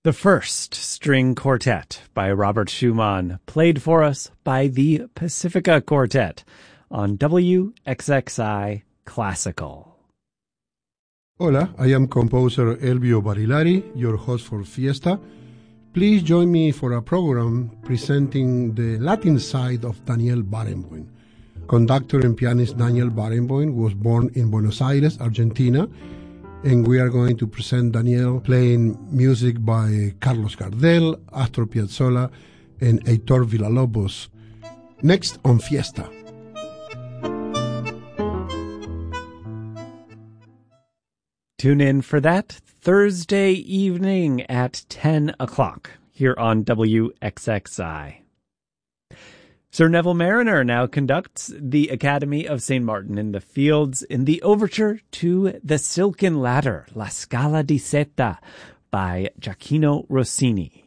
The First String Quartet by Robert Schumann, played for us by the Pacifica Quartet on WXXI Classical. Hola, I am composer Elvio Barilari, your host for Fiesta. Please join me for a program presenting the Latin side of Daniel Barenboim. Conductor and pianist Daniel Barenboim was born in Buenos Aires, Argentina, and we are going to present Daniel playing music by Carlos Gardel, Astor Piazzolla, and Heitor Villa-Lobos. Next on Fiesta. Tune in for that Thursday evening at 10 o'clock here on WXXI. Sir Neville Marriner now conducts the Academy of St. Martin in the Fields in the overture to The Silken Ladder, La Scala di Seta by Gioacchino Rossini.